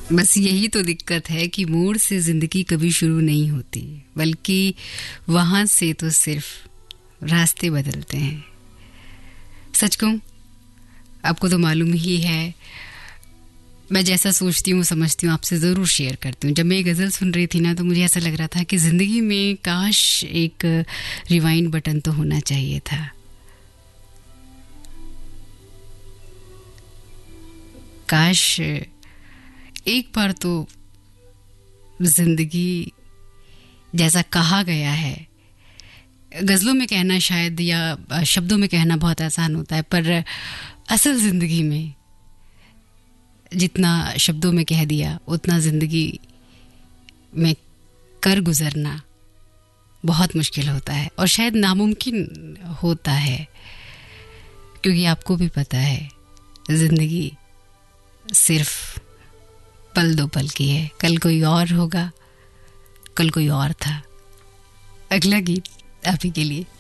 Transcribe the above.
बस यही तो दिक्कत है कि मोड़ से जिंदगी कभी शुरू नहीं होती, बल्कि वहां से तो सिर्फ रास्ते बदलते हैं। सच कहूं, आपको तो मालूम ही है, मैं जैसा सोचती हूँ समझती हूँ आपसे ज़रूर शेयर करती हूँ। जब मैं ये गज़ल सुन रही थी ना, तो मुझे ऐसा लग रहा था कि ज़िंदगी में काश एक रिवाइंड बटन तो होना चाहिए था। काश एक बार तो ज़िंदगी जैसा कहा गया है, गज़लों में कहना शायद या शब्दों में कहना बहुत आसान होता है, पर असल ज़िंदगी में जितना शब्दों में कह दिया उतना ज़िंदगी में कर गुजरना बहुत मुश्किल होता है, और शायद नामुमकिन होता है। क्योंकि आपको भी पता है, ज़िंदगी सिर्फ पल दो पल की है। कल कोई और होगा, कल कोई और था। अगला गीत आप ही के लिए।